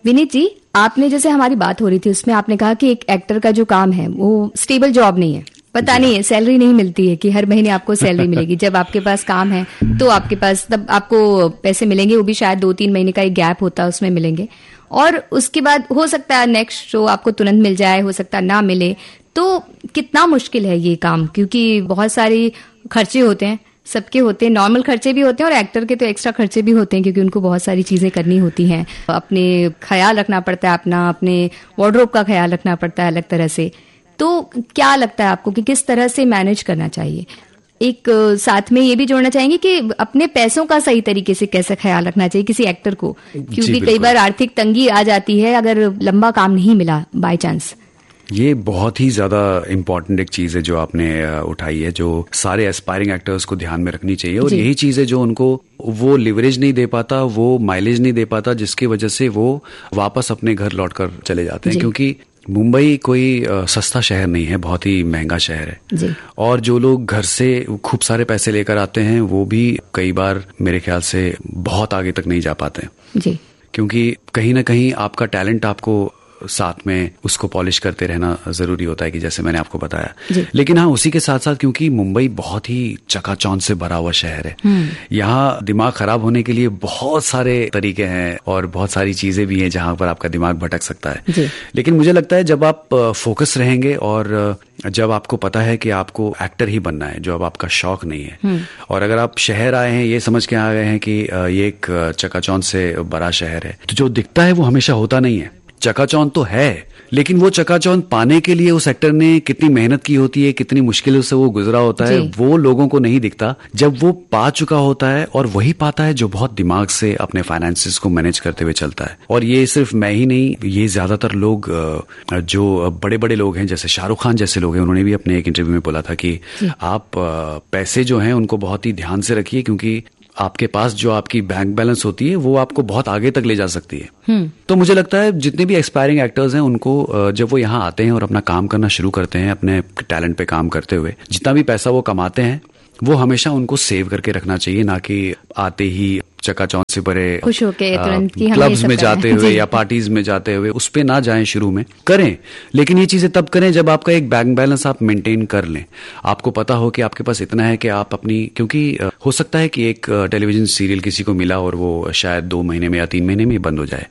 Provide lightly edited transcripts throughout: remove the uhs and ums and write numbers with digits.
विनीत जी, आपने जैसे हमारी बात हो रही थी उसमें आपने कहा कि एक एक्टर का जो काम है वो स्टेबल जॉब नहीं है, पता नहीं है, सैलरी नहीं मिलती है कि हर महीने आपको सैलरी मिलेगी। जब आपके पास काम है तो आपके पास तब आपको पैसे मिलेंगे, वो भी शायद 2-3 महीने का एक गैप होता है उसमें मिलेंगे, और उसके बाद हो सकता है नेक्स्ट शो आपको तुरंत मिल जाए, हो सकता है ना मिले। तो कितना मुश्किल है ये काम, क्योंकि बहुत सारे खर्चे होते हैं, सबके होते हैं, नॉर्मल खर्चे भी होते हैं और एक्टर के तो एक्स्ट्रा खर्चे भी होते हैं क्योंकि उनको बहुत सारी चीजें करनी होती हैं, अपने ख्याल रखना पड़ता है, अपने वार्डरोब का ख्याल रखना पड़ता है अलग तरह से। तो क्या लगता है आपको कि किस तरह से मैनेज करना चाहिए? एक साथ में ये भी जोड़ना चाहेंगे कि अपने पैसों का सही तरीके से कैसे ख्याल रखना चाहिए किसी एक्टर को, क्योंकि कई बार आर्थिक तंगी आ जाती है अगर लंबा काम नहीं मिला बाय चांस। ये बहुत ही ज्यादा इम्पोर्टेंट एक चीज है जो आपने उठाई है, जो सारे एस्पायरिंग एक्टर्स को ध्यान में रखनी चाहिए, और यही चीज है जो उनको वो लिवरेज नहीं दे पाता, वो माइलेज नहीं दे पाता, जिसकी वजह से वो वापस अपने घर लौटकर चले जाते हैं। क्योंकि मुंबई कोई सस्ता शहर नहीं है, बहुत ही महंगा शहर है, और जो लोग घर से खूब सारे पैसे लेकर आते हैं वो भी कई बार मेरे ख्याल से बहुत आगे तक नहीं जा पाते हैं, क्योंकि कहीं ना कहीं आपका टैलेंट आपको साथ में उसको पॉलिश करते रहना जरूरी होता है, कि जैसे मैंने आपको बताया। लेकिन हाँ, उसी के साथ साथ क्योंकि मुंबई बहुत ही चकाचौंध से भरा हुआ शहर है, यहाँ दिमाग खराब होने के लिए बहुत सारे तरीके हैं और बहुत सारी चीजें भी हैं जहाँ पर आपका दिमाग भटक सकता है। लेकिन मुझे लगता है जब आप फोकस रहेंगे और जब आपको पता है कि आपको एक्टर ही बनना है, जो अब आपका शौक नहीं है, और अगर आप शहर आए हैं ये समझ के आ गए हैं कि ये एक चकाचौंध से बड़ा शहर है, तो जो दिखता है वो हमेशा होता नहीं है। चकाचौंध तो है, लेकिन वो चकाचौंध पाने के लिए उस एक्टर ने कितनी मेहनत की होती है, कितनी मुश्किलों से वो गुजरा होता है, वो लोगों को नहीं दिखता जब वो पा चुका होता है। और वही पाता है जो बहुत दिमाग से अपने फाइनेंसेस को मैनेज करते हुए चलता है। और ये सिर्फ मैं ही नहीं, ये ज्यादातर लोग जो बड़े बड़े लोग हैं, जैसे शाहरुख खान जैसे लोग हैं, उन्होंने भी अपने एक इंटरव्यू में बोला था कि आप पैसे जो हैं उनको बहुत ही ध्यान से रखिए, क्योंकि आपके पास जो आपकी बैंक बैलेंस होती है वो आपको बहुत आगे तक ले जा सकती है। तो मुझे लगता है जितने भी एक्सपायरिंग एक्टर्स हैं उनको जब वो यहाँ आते हैं और अपना काम करना शुरू करते हैं, अपने टैलेंट पे काम करते हुए जितना भी पैसा वो कमाते हैं वो हमेशा उनको सेव करके रखना चाहिए, ना कि आते ही चकाचौंध से भरे खुश होके तुरंत की क्लब्स में जाते हुए या पार्टीज में जाते हुए उस पे ना जाएं। शुरू में करें, लेकिन ये चीजें तब करें जब आपका एक बैंक बैलेंस आप मेंटेन कर लें, आपको पता हो कि आपके पास इतना है कि आप अपनी, क्योंकि हो सकता है कि एक टेलीविजन सीरियल किसी को मिला और वो शायद 2 महीने में या 3 महीने में बंद हो जाए।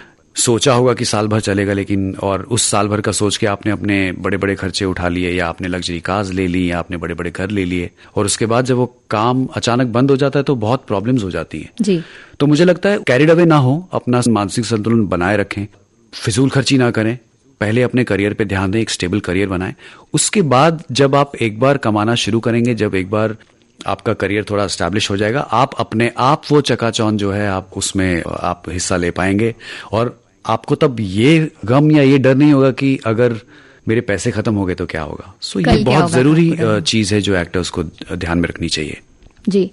सोचा होगा कि साल भर चलेगा, लेकिन और उस साल भर का सोच के आपने अपने बड़े बड़े खर्चे उठा लिए, या आपने लग्जरी कार्स ले ली, या आपने बड़े बड़े घर ले लिए, और उसके बाद जब वो काम अचानक बंद हो जाता है तो बहुत प्रॉब्लम्स हो जाती हैं। तो मुझे लगता है कैरिड अवे ना हो, अपना मानसिक संतुलन बनाए रखें, फिजूल खर्ची ना करें, पहले अपने करियर पे ध्यान दें, एक स्टेबल करियर बनाएं। उसके बाद जब आप एक बार कमाना शुरू करेंगे, जब एक बार आपका करियर थोड़ा एस्टैब्लिश हो जाएगा, आप अपने आप वो चकाचौंध जो है आप उसमें आप हिस्सा ले पाएंगे, और आपको तब ये गम या ये डर नहीं होगा कि अगर मेरे पैसे खत्म हो गए तो क्या होगा। सो ये बहुत जरूरी चीज है जो एक्टर्स को ध्यान में रखनी चाहिए। जी,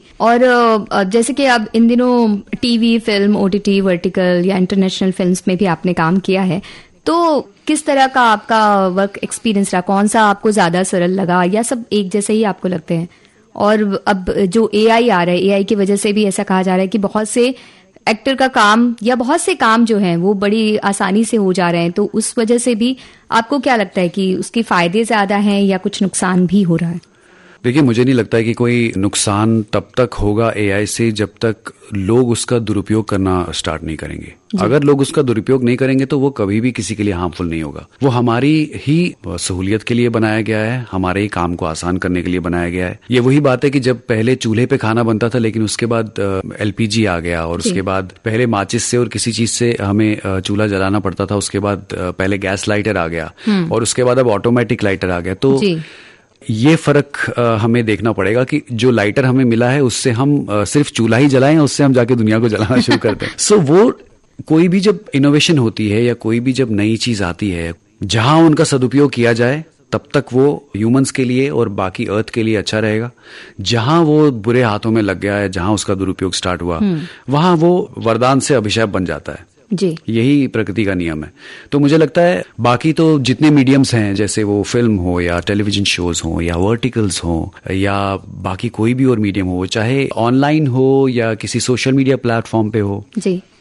और जैसे कि अब इन दिनों टीवी, फिल्म, ओटीटी, वर्टिकल या इंटरनेशनल फिल्म्स में भी आपने काम किया है, तो किस तरह का आपका वर्क एक्सपीरियंस रहा? कौन सा आपको ज्यादा सरल लगा, या सब एक जैसे ही आपको लगते हैं? और अब जो एआई आ रहा है, एआई की वजह से भी ऐसा कहा जा रहा है कि बहुत से एक्टर का काम या बहुत से काम जो हैं वो बड़ी आसानी से हो जा रहे हैं, तो उस वजह से भी आपको क्या लगता है कि उसके फायदे ज्यादा हैं या कुछ नुकसान भी हो रहा है? देखिए, मुझे नहीं लगता है कि कोई नुकसान तब तक होगा एआई से जब तक लोग उसका दुरुपयोग करना स्टार्ट नहीं करेंगे। अगर लोग उसका दुरुपयोग नहीं करेंगे तो वो कभी भी किसी के लिए हार्मफुल नहीं होगा। वो हमारी ही सहूलियत के लिए बनाया गया है, हमारे ही काम को आसान करने के लिए बनाया गया है। ये वही बात है कि जब पहले चूल्हे पे खाना बनता था, लेकिन उसके बाद एलपीजी आ गया, और उसके बाद पहले माचिस से और किसी चीज से हमें चूल्हा जलाना पड़ता था, उसके बाद पहले गैस लाइटर आ गया, और उसके बाद अब ऑटोमेटिक लाइटर आ गया। तो ये फर्क हमें देखना पड़ेगा कि जो लाइटर हमें मिला है उससे हम सिर्फ चूल्हा ही जलाएं, उससे हम जाके दुनिया को जलाना शुरू करते हैं। सो वो कोई भी जब इनोवेशन होती है या कोई भी जब नई चीज आती है, जहां उनका सदुपयोग किया जाए तब तक वो ह्यूमंस के लिए और बाकी अर्थ के लिए अच्छा रहेगा। जहां वो बुरे हाथों में लग गया है, जहां उसका दुरुपयोग स्टार्ट हुआ, वहां वो वरदान से अभिशाप बन जाता है। जी, यही प्रकृति का नियम है। तो मुझे लगता है बाकी तो जितने मीडियम्स हैं, जैसे वो फिल्म हो या टेलीविजन शोज हो या वर्टिकल्स हो या बाकी कोई भी और मीडियम हो, चाहे ऑनलाइन हो या किसी सोशल मीडिया प्लेटफॉर्म पे हो, जी,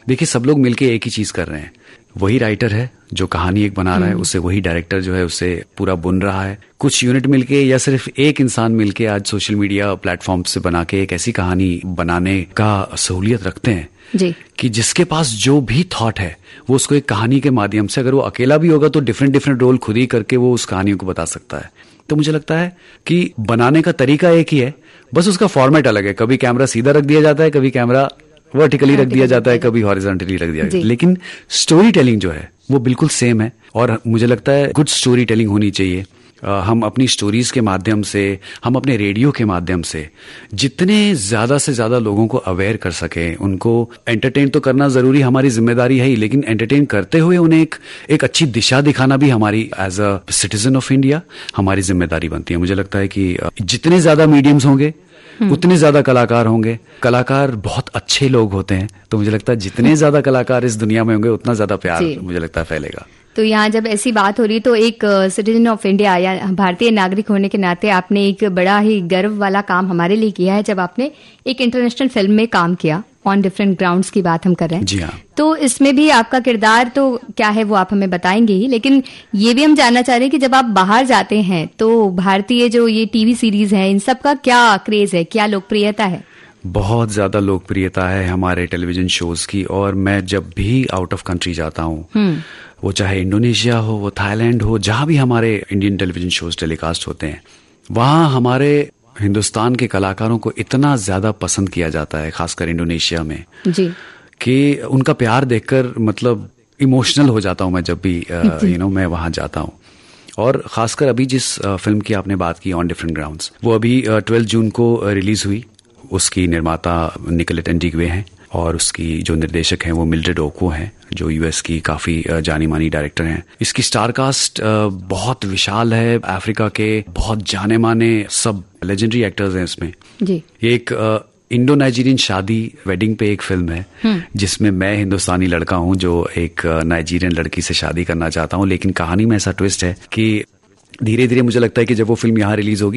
देखिए सब लोग मिलके एक ही चीज कर रहे हैं, वही राइटर है जो कहानी एक बना रहा है, उससे वही डायरेक्टर जो है उसे पूरा बुन रहा है, कुछ यूनिट मिलके या सिर्फ एक इंसान मिलके आज सोशल मीडिया प्लेटफॉर्म से बना के एक ऐसी कहानी बनाने का सहूलियत रखते हैं जी, कि जिसके पास जो भी थॉट है वो उसको एक कहानी के माध्यम से, अगर वो अकेला भी होगा तो डिफरेंट रोल खुद ही करके वो उस कहानियों को बता सकता है। तो मुझे लगता है कि बनाने का तरीका एक ही है, बस उसका फॉर्मेट अलग है। कभी कैमरा सीधा रख दिया जाता है, कभी कैमरा वर्टिकली रख दिया जाता है, कभी हॉरिजॉन्टली रख दिया जाता है, लेकिन स्टोरी टेलिंग जो है वो बिल्कुल सेम है। और मुझे लगता है गुड स्टोरी टेलिंग होनी चाहिए। हम अपनी स्टोरीज के माध्यम से, हम अपने रेडियो के माध्यम से जितने ज्यादा से ज्यादा लोगों को अवेयर कर सके, उनको एंटरटेन तो करना जरूरी हमारी जिम्मेदारी है ही, लेकिन एंटरटेन करते हुए उन्हें एक अच्छी दिशा दिखाना भी हमारी as a citizen of India हमारी जिम्मेदारी बनती है। मुझे लगता है कि जितने ज्यादा मीडियम्स होंगे उतने ज्यादा कलाकार होंगे। कलाकार बहुत अच्छे लोग होते हैं, तो मुझे लगता है जितने ज्यादा कलाकार इस दुनिया में होंगे उतना ज्यादा प्यार मुझे लगता है फैलेगा। तो यहाँ जब ऐसी बात हो रही तो एक सिटीजन ऑफ इंडिया या भारतीय नागरिक होने के नाते आपने एक बड़ा ही गर्व वाला काम हमारे लिए किया है, जब आपने एक इंटरनेशनल फिल्म में काम किया। ऑन डिफरेंट ग्राउंड्स की बात हम कर रहे हैं। जी हाँ। तो इसमें भी आपका किरदार तो क्या है वो आप हमें बताएंगे ही, लेकिन ये भी हम जानना चाह रहे हैं कि जब आप बाहर जाते हैं तो भारतीय जो ये टीवी सीरीज है इन सब का क्या क्रेज है, क्या लोकप्रियता है? बहुत ज्यादा लोकप्रियता है हमारे टेलीविजन शोज की। और मैं जब भी आउट ऑफ कंट्री जाता हूँ, वो चाहे इंडोनेशिया हो, वो थाईलैंड हो, जहां भी हमारे इंडियन टेलीविजन शोज टेलीकास्ट होते हैं, वहां हमारे हिंदुस्तान के कलाकारों को इतना ज्यादा पसंद किया जाता है, खासकर इंडोनेशिया में जी, कि उनका प्यार देखकर मतलब इमोशनल हो जाता हूं मैं जब भी मैं वहां जाता हूं। और खासकर अभी जिस फिल्म की आपने बात की ऑन डिफरेंट ग्राउंड्स, वो अभी 12 जून को रिलीज हुई। उसकी निर्माता निकोलेट एंटिग्वे हैं और उसकी जो निर्देशक हैं वो मिल्ड्रेड ओको हैं, जो यूएस की काफी जानी मानी डायरेक्टर हैं। इसकी स्टार कास्ट बहुत विशाल है, अफ्रीका के बहुत जाने माने सब लेजेंडरी एक्टर्स हैं इसमें जी। ये एक इंडो नाइजीरियन शादी वेडिंग पे एक फिल्म है जिसमें मैं हिंदुस्तानी लड़का हूं जो एक नाइजीरियन लड़की से शादी करना चाहता हूं। लेकिन कहानी में ऐसा ट्विस्ट है कि धीरे धीरे मुझे लगता है कि जब वो फिल्म यहाँ रिलीज होगी